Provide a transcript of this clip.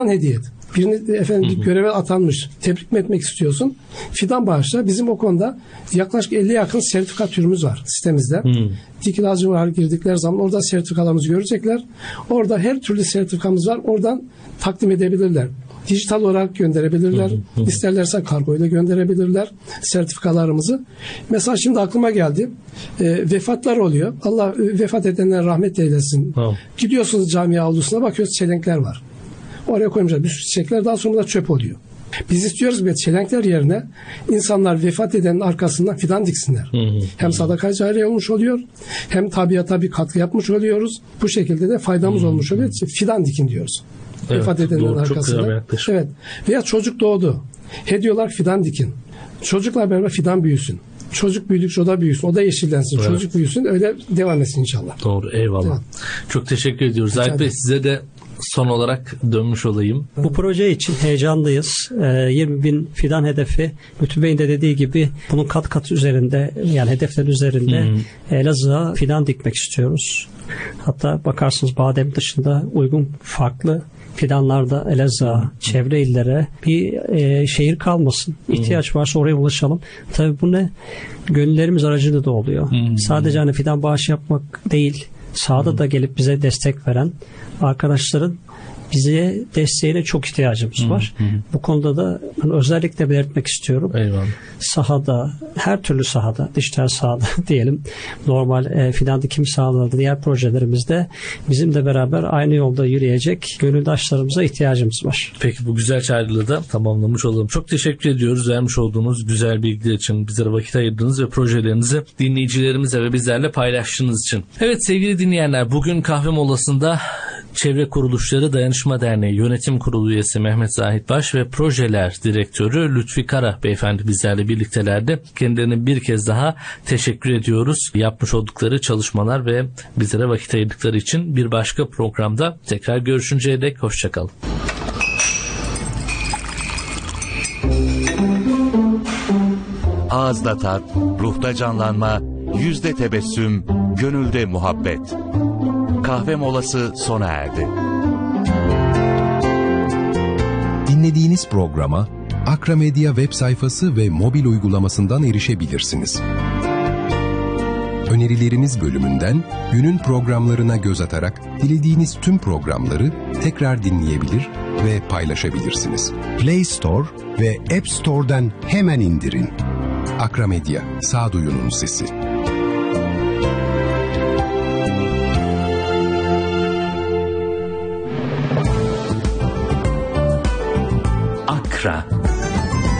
hediye et. Birini efendim göreve atanmış, tebrik mi etmek istiyorsun? Fidan bağışla. Bizim o konuda yaklaşık 50'ye yakın sertifika türümüz var sitemizde. Dikil Acıvar girdikleri zaman orada sertifikalarımızı görecekler. Orada her türlü sertifikamız var. Oradan takdim edebilirler. Dijital olarak gönderebilirler. İsterlerse kargo ile gönderebilirler sertifikalarımızı. Mesela şimdi aklıma geldi. Vefatlar oluyor. Allah vefat edenlere rahmet eylesin. Gidiyorsunuz cami avlusuna, bakıyoruz çelenkler var. Oraya koymuşlar bir sürü çiçekler, daha sonra da çöp oluyor. Biz istiyoruz ki çelenkler yerine insanlar vefat edenin arkasından fidan diksinler. Hem sadaka cariye olmuş oluyor, hem tabiata bir katkı yapmış oluyoruz. Bu şekilde de faydamız olmuş oluyor. Fidan dikin diyoruz. Evet, vefat edenin arkasından. Evet. Veya çocuk doğdu. Hediyorlar fidan dikin. Çocuklar beraber fidan büyüsün. Çocuk büyüdükçe o da büyüsün. O da yeşillensin. Evet. Çocuk büyüsün. Öyle devam etsin inşallah. Doğru. Eyvallah. Evet. Çok teşekkür ediyoruz. Zahit Bey, size de son olarak dönmüş olayım. Bu proje için heyecanlıyız. 20.000 fidan hedefi. Lütfü Bey'in de dediği gibi bunun kat üzerinde, yani hedefler üzerinde Elazığ'a fidan dikmek istiyoruz. Hatta bakarsınız badem dışında uygun farklı fidanlarda Elazığ'a, çevre illere bir şehir kalmasın. İhtiyaç varsa oraya ulaşalım. Tabii bu ne? Gönüllerimiz aracılığıyla da oluyor. Sadece hani fidan bağışı yapmak değil, sahada da gelip bize destek veren arkadaşların bize desteğine çok ihtiyacımız var. Bu konuda da özellikle belirtmek istiyorum. Eyvallah. Sahada, her türlü sahada, dijital sahada diyelim, normal fidan dikim sahalarında, diğer projelerimizde bizimle beraber aynı yolda yürüyecek gönüldaşlarımıza ihtiyacımız var. Peki, bu güzel çağrıyla da tamamlamış olalım. Çok teşekkür ediyoruz vermiş olduğunuz güzel bilgiler için, bizlere vakit ayırdığınız ve projelerinizi dinleyicilerimize ve bizlerle paylaştığınız için. Evet sevgili dinleyenler, bugün kahve molasında Çevre Kuruluşları Dayanışma Derneği Yönetim Kurulu üyesi Mehmet Zahit Baş ve Projeler Direktörü Lütfi Kara beyefendi bizlerle birliktelerdi. Kendilerine bir kez daha teşekkür ediyoruz. Yapmış oldukları çalışmalar ve bizlere vakit ayırdıkları için. Bir başka programda tekrar görüşünceye dek hoşçakalın. Ağızda tat, ruhta canlanma, yüzde tebessüm, gönülde muhabbet. Kahve molası sona erdi. Dinlediğiniz programa Akramedia web sayfası ve mobil uygulamasından erişebilirsiniz. Önerileriniz bölümünden günün programlarına göz atarak dilediğiniz tüm programları tekrar dinleyebilir ve paylaşabilirsiniz. Play Store ve App Store'dan hemen indirin. Akramedia, sağduyunun sesi. Akra